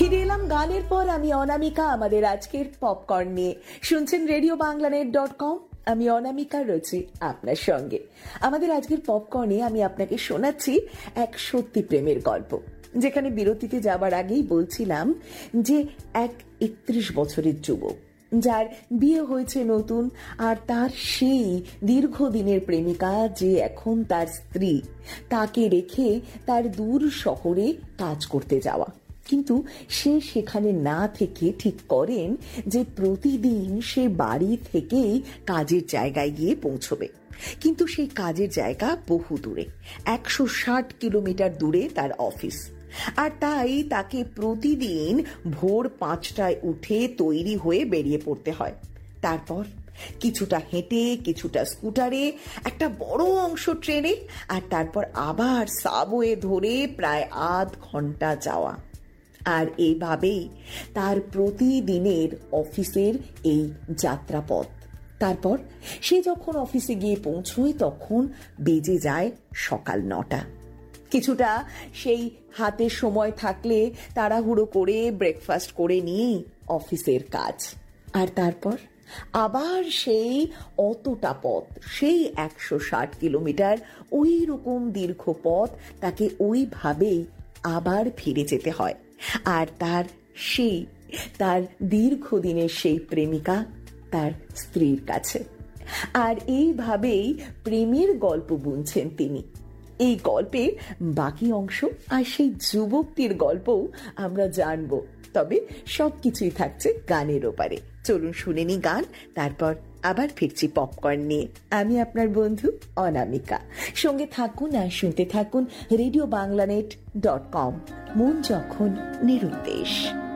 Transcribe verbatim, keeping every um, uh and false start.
ফিরে এলাম গানের পর। আমি অনামিকা আমাদের আজকের পপকর্ন নিয়ে। শুনছেন রেডিও বাংলানেট ডট কম। আমি অনামিকা রয়েছি আপনার সঙ্গে। আমাদের আজকের পপকর্নে আমি আপনাকে শোনাচ্ছি এক সত্যি প্রেমের গল্প, যেখানে বিরতিতে যাবার আগেই বলছিলাম যে এক একত্রিশ বছরের যুবক, যার বিয়ে হয়েছে নতুন, আর তার সেই দীর্ঘদিনের প্রেমিকা যে এখন তার স্ত্রী, তাকে রেখে তার দূর শহরে কাজ করতে যাওয়া। কিন্তু সে সেখানে না থেকে ঠিক করেন যে প্রতিদিন সে বাড়ি থেকেই কাজের জায়গায় গিয়ে পৌঁছবে। কিন্তু সেই কাজের জায়গা বহু দূরে, একশো ষাট কিলোমিটার দূরে তার অফিস। আর তাই তাকে প্রতিদিন ভোর পাঁচটায় উঠে তৈরি হয়ে বেরিয়ে পড়তে হয়। তারপর কিছুটা হেঁটে, কিছুটা স্কুটারে, একটা বড় অংশ ট্রেনে, আর তারপর আবার সাবওয়ে ধরে প্রায় আধ ঘন্টা যাওয়া। আর এইভাবেই তার প্রতিদিনের অফিসের এই যাত্রাপথ। তারপর সে যখন অফিসে গিয়ে পৌঁছয় তখন বেজে যায় সকাল নটা। কিছুটা সেই হাতে সময় থাকলে তাড়াহুড়ো করে ব্রেকফাস্ট করে নিয়েই অফিসের কাজ। আর তারপর আবার সেই অতটা পথ, সেই একশো ষাট কিলোমিটার, ওই রকম দীর্ঘ পথ তাকে ওইভাবেই আবার ফিরে যেতে হয়। আর তার সেই তার দীর্ঘদিনের সেই প্রেমিকা তার স্ত্রীর কাছে। আর এইভাবেই প্রেমের গল্প বুনছেন তিনি। এই গল্পের বাকি অংশ আর সেই যুবকটির গল্পও আমরা জানবো, তবে সবকিছুই থাকছে গানের ওপারে। চলুন শুনে নি গান, তারপর আবার ফিরছি পপকর্ন নিয়ে। আমি আপনার বন্ধু অনামিকা। সঙ্গে থাকুন আর শুনতে থাকুন রেডিও বাংলানেট ডট কম। মন যখন নিরুদ্দেশ।